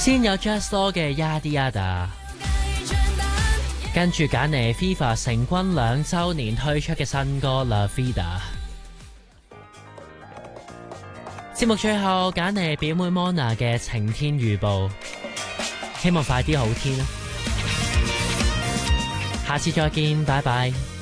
先有 Just Law 嘅 Yada Yada， 跟住揀嚟 FIFA 成軍2週年推出嘅新歌 La Vida。 節目最後揀嚟表妹 Mona 嘅晴天預報，希望快啲好天啊！下次再見，拜拜。